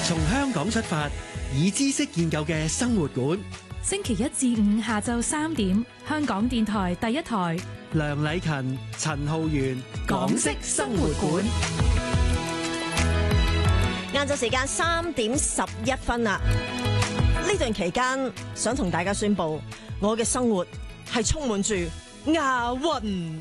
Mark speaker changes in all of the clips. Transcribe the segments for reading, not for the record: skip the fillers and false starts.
Speaker 1: 從香港出發，以知識建構嘅生活館。
Speaker 2: 星期一至五下晝3點，香港電台第一台。
Speaker 1: 梁禮勤、陳浩源，港式生活館。
Speaker 3: 晏晝時間3點11分啦。呢段期間，想同大家宣布，我嘅生活係充滿住亞運。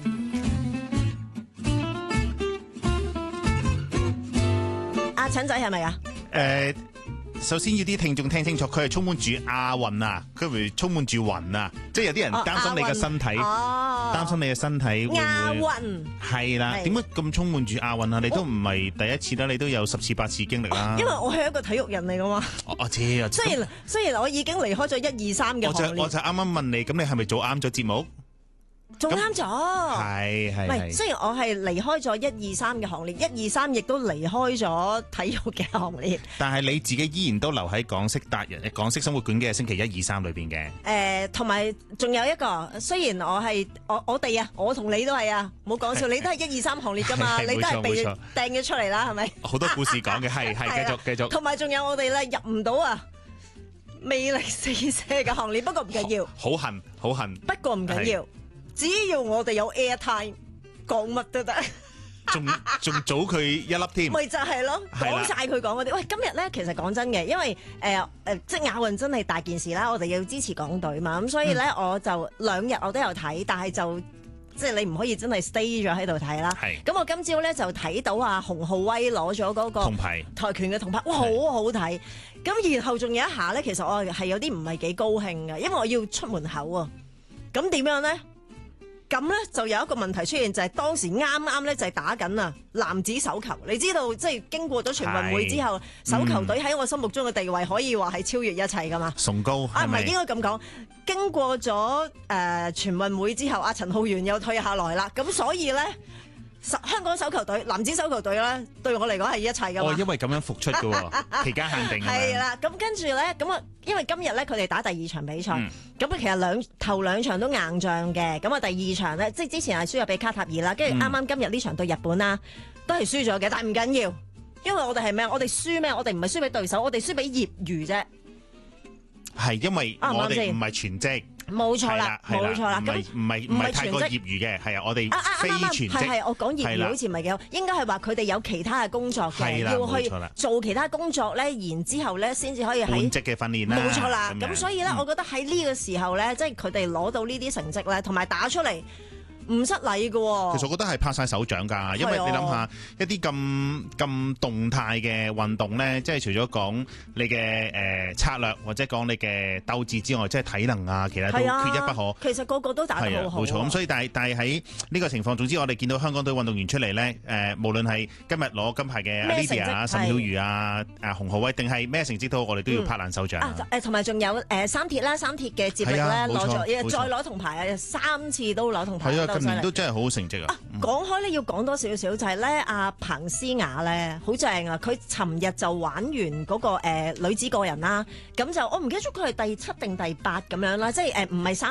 Speaker 3: 阿陳仔係咪啊？
Speaker 4: 首先要啲聽眾聽清楚，佢係充滿住亞運啊，佢唔係充滿住雲啊，即係有啲人擔心你嘅身體，擔心你嘅身體會唔會
Speaker 3: 亞運
Speaker 4: 係啦？點解咁充滿住亞運啊？你都唔係第一次啦，你都有10次8次經歷啦。
Speaker 3: 因為我係一個體育人嚟噶嘛。
Speaker 4: 我知啊。
Speaker 3: 雖然我已經離開咗1、2、3嘅行列。
Speaker 4: 我就啱啱問你，咁你係咪做啱咗節目？
Speaker 3: 做啱咗，
Speaker 4: 係。
Speaker 3: 雖然我係離開咗1、2、3嘅行列，1、2、3亦都離開咗體育嘅行列。
Speaker 4: 但係你自己依然都留喺港式達人、港式生活館嘅星期1、2、3裏邊嘅。
Speaker 3: 同埋仲有一個，雖然我哋啊，我同你都係啊，冇講笑，你都係1、2、3行列噶嘛，你都係被掟咗出嚟啦，係咪？
Speaker 4: 好多故事講嘅，係繼續。
Speaker 3: 同埋仲有我哋咧入唔到啊，魅力四射嘅行列，不過唔緊要。
Speaker 4: 好恨。
Speaker 3: 不過唔緊要。只要我哋有 airtime， 講乜都得，
Speaker 4: 仲早佢一粒添。
Speaker 3: 咪就係咯，講晒佢講嗰啲。喂，今日咧其實講真嘅，因為即係亞運真係大件事啦，我哋要支持港隊嘛，咁所以咧我就2日我都有睇，但係就即係你唔可以真係 stay 咗喺度睇啦。咁我今朝咧就睇到啊洪浩威攞咗嗰個
Speaker 4: 銅牌，跆拳嘅銅牌，哇，好好睇。咁然後仲有一下咧，其實我係有啲唔係幾高興嘅，因為我要出門口啊。咁點樣咧？咁咧就有一個問題出現，就係當時啱咧就係打緊啊男子手球。你知道即係經過咗全運會之後，手球隊喺我心目中嘅地位可以話係超越一切噶嘛？崇高啊，唔係應該咁講。經過咗全運會之後，阿陳浩源又退下來啦。咁所以咧，香港手球隊、男子手球隊咧，對我嚟講係一切噶嘛。因為咁樣復出噶，期間限定係啦。咁跟住咧，咁啊，因為今日咧佢哋打第2場比賽，咁其實頭兩場都硬仗嘅。咁啊，第2場咧，即係之前係輸入俾卡塔爾啦，跟住啱今日呢場對日本啦，都係輸咗嘅。但係唔緊要，因為我哋係咩？我哋輸咩？我哋唔係輸俾對手，我哋輸俾業餘啫。係因為我哋唔係全職。冇錯啦，冇錯啦，咁唔係太過業餘嘅，係啊，我哋非全職，係我講業餘好似唔係幾好，應該係話佢哋有其他嘅工作嘅，要去做其他工作咧，然之後咧先至可以喺本職嘅訓練啦，冇錯啦，咁所以咧，我覺得喺呢個時候咧，即係佢哋攞到呢啲成績咧，同埋打出嚟。唔失禮嘅，其實我覺得係拍晒手掌㗎，因為你諗下一啲咁動態嘅運動咧，即係除咗講你嘅策略或者講你嘅鬥志之外，即係體能啊，其他都缺一不可。其實個個都打得好好，冇錯。咁所以但係喺呢個情況，總之我哋見到香港隊運動員出嚟咧，無論係今日攞金牌嘅 Lydia 啊、岑曉瑜啊、洪浩威，定係咩成績都好，我哋都要拍爛手掌。同埋仲有三鐵啦，三鐵嘅接力咧攞咗，再攞銅牌啊，3次都攞銅牌。今年都真係好好成績啊！講開咧，要講多少少就係咧，阿彭思雅咧好正啊！佢尋日就玩完嗰個女子個人啦，咁就我唔記得咗佢係第7定第8咁樣啦，即係唔係